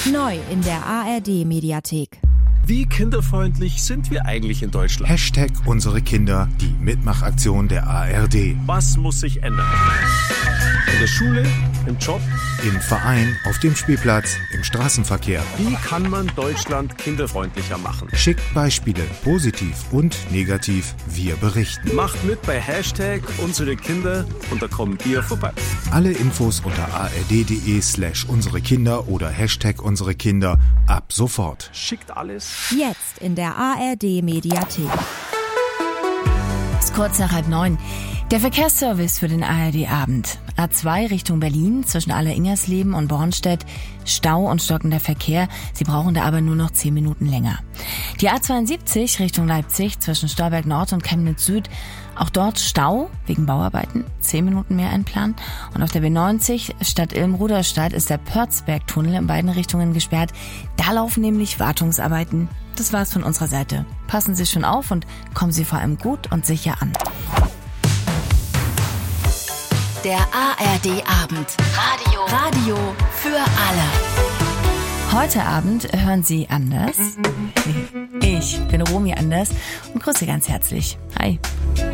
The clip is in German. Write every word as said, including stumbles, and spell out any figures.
Neu in der A R D-Mediathek. Wie kinderfreundlich sind wir eigentlich in Deutschland? Hashtag unsere Kinder, die Mitmachaktion der A R D. Was muss sich ändern? In der Schule, im Job, im Verein, auf dem Spielplatz, im Straßenverkehr. Wie kann man Deutschland kinderfreundlicher machen? Schickt Beispiele, positiv und negativ, wir berichten. Macht mit bei Hashtag unsere Kinder und da kommen wir vorbei. Alle Infos unter ard.de slash unsere Kinder oder Hashtag unsere Kinder ab sofort. Schickt alles. Jetzt in der A R D-Mediathek. Es ist kurz nach halb neun. Der Verkehrsservice für den A R D-Abend. A zwei Richtung Berlin zwischen Aller-Ingersleben und Bornstedt. Stau und stockender Verkehr. Sie brauchen da aber nur noch zehn Minuten länger. Die A zweiundsiebzig Richtung Leipzig zwischen Stolberg Nord und Chemnitz Süd. Auch dort Stau wegen Bauarbeiten. zehn Minuten mehr einplanen. Und auf der B neunzig Stadt Ilm-Ruderstadt ist der Pörzberg-Tunnel in beiden Richtungen gesperrt. Da laufen nämlich Wartungsarbeiten. Das war's von unserer Seite. Passen Sie schon auf und kommen Sie vor allem gut und sicher an. Der A R D-Abend. Radio. Radio für alle. Heute Abend hören Sie Anders. Ich bin Romy Anders und grüße ganz herzlich. Hi.